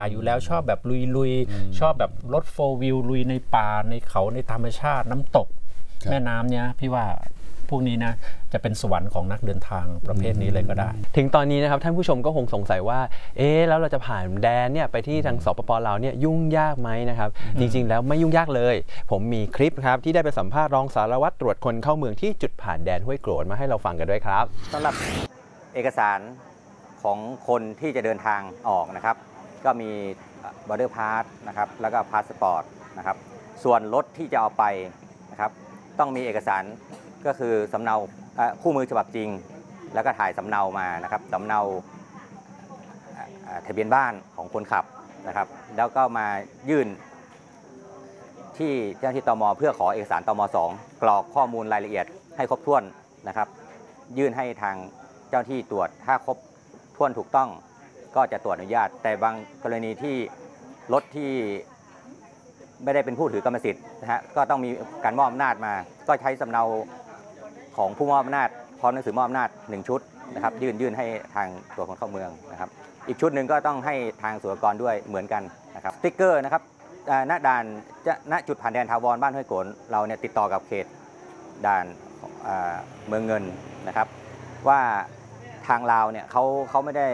อยู่แล้วชอบแบบลุยชอบแบบรถโฟร์วิวลุยในป่าในเขาในธรรมชาติน้ำตกแม่น้ำเนี้ยพี่ว่าพวกนี้นะจะเป็นสวรรค์ของนักเดินทางประเภทนี้เลยก็ได้ถึงตอนนี้นะครับท่านผู้ชมก็คงสงสัยว่าแล้วเราจะผ่านแดนเนี่ยไปที่ทางสปป.ลาวเนี่ยยุ่งยากไหมนะครับจริงๆแล้วไม่ยุ่งยากเลยผมมีคลิปครับที่ได้ไปสัมภาษณ์รองสารวัตรตรวจคนเข้าเมืองที่จุดผ่านแดนห้วยโกรธมาให้เราฟังกันด้วยครับสำหรับเอกสารของคนที่จะเดินทางออกนะครับก็มี border pass นะครับแล้วก็พาสปอร์ตนะครับส่วนรถที่จะเอาไปนะครับต้องมีเอกสารก็คือสำเนาคู่มือฉบับจริงแล้วก็ถ่ายสำเนามานะครับสำเนาทะเบียนบ้านของคนขับนะครับแล้วก็มายื่นที่เจ้าหน้าที่ตม.เพื่อขอเอกสารตม. 2กรอกข้อมูลรายละเอียดให้ครบถ้วนนะครับยื่นให้ทางเจ้าหน้าที่ตรวจถ้าครบถ้วนถูกต้องก็จะตรวจอนุญาตแต่บางกรณีที่รถที่ไม่ได้เป็นผู้ถือกรรมสิทธิ์นะฮะก็ต้องมีการมอบอำนาจมาก็ใช้สำเนาของผู้มอบอำนาจพร้อมหนังสือมอบอำนาจ1ชุดนะครับยื่นให้ทางตรวจคนเข้าเมืองนะครับอีกชุดหนึ่งก็ต้องให้ทางศุลกากรด้วยเหมือนกันนะครับสติ๊กเกอร์นะครับณด่านณจุดผ่านแดนถาวรบ้านห้วยโกนเราเนี่ยติดต่อกับเขตด่านเมืองเงินนะครับว่าทางลาวเนี่ยเขาไม่ได้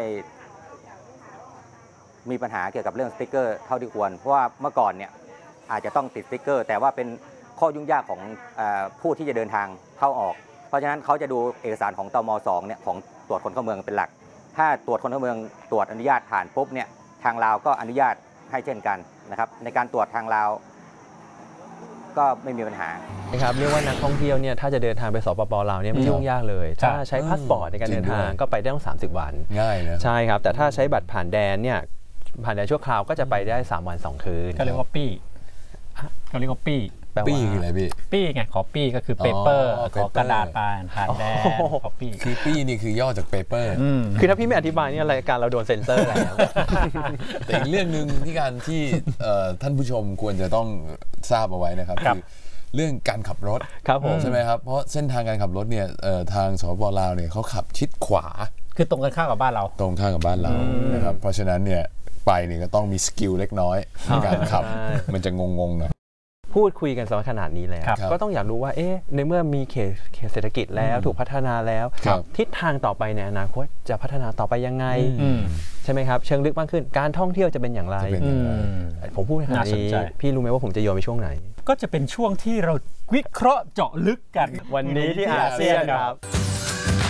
มีปัญหาเกี่ยวกับเรื่องสติ๊กเกอร์เท่าที่ควรเพราะว่าเมื่อก่อนเนี่ยอาจจะต้องติดสติ๊กเกอร์แต่ว่าเป็นข้อยุ่งยากของผู้ที่จะเดินทางเข้าออกเพราะฉะนั้นเขาจะดูเอกสารของตม. 2เนี่ยของตรวจคนเข้าเมืองเป็นหลักถ้าตรวจคนเข้าเมืองตรวจอนุญาตผ่านปุ๊บเนี่ยทางลาวก็อนุญาตให้เช่นกันนะครับในการตรวจทางลาวก็ไม่มีปัญหานะครับเรียกว่านักท่องเที่ยวเนี่ยถ้าจะเดินทางไปสปป.ลาวเนี่ยไม่ยุ่งยากเลยถ้าใช้พาสปอร์ตในการเดินทางก็ไปได้ต้อง30 วันง่ายนะใช่ครับแต่ถ้าใช้บัตรผ่านแดนเนี่ยผ่านแดนชั่วคราวก็จะไปได้3 วัน 2 คืนก็เรียกว่าปี้ก็เรียกว่าปี้ปี้คืออะไรปี้ไงขอปี้ก็คือเปเปอร์ขอกระดาษผ่านแดนขอปี้คือปี้นี่คือย่อจากเปเปอร์คือถ้าพี่ไม่อธิบายเนี่ยรายการเราโดนเซ็นเซอร์แล้วแต่อีกเรื่องหนึ่งที่ท่านผู้ชมควรจะต้องทราบเอาไว้นะครับคือเรื่องการขับรถใช่ไหมครับเพราะเส้นทางการขับรถเนี่ยทางสปป.ลาวเนี่ยเขาขับชิดขวาคือตรงกันข้ามกับบ้านเราตรงข้ามกับบ้านเรานะครับเพราะฉะนั้นเนี่ยไปเนี่ยก็ต้องมีสกิลเล็กน้อยในการขับมันจะงงๆหน่อยพูดคุยกันสขนาดนี้แล้วก็ต้องอยากรู้ว่าในเมื่อมีเขตเศรษฐกิจแล้วถูกพัฒนาแล้วทิศทางต่อไปในอนาคตจะพัฒนาต่อไปยังไงใช่ไหมครับเชิงลึกมากขึ้นการท่องเที่ยวจะเป็นอย่างไรผมพูดขนาดนี้พี่รู้ไหมว่าผมจะโยนไปช่วงไหนก็จะเป็นช่วงที่เราวิเคราะห์เจาะลึกกันวันนี้ที่อาเซียนครับ